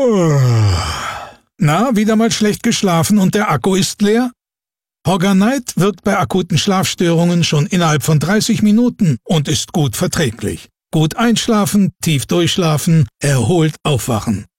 Na, wieder mal schlecht geschlafen und der Akku ist leer? Hogger-Night wirkt bei akuten Schlafstörungen schon innerhalb von 30 Minuten und ist gut verträglich. Gut einschlafen, tief durchschlafen, erholt aufwachen.